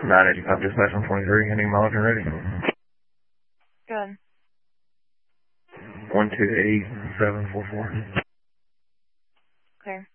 985 dispatch 123, ending mileage and ready. Good. 128744. Clear.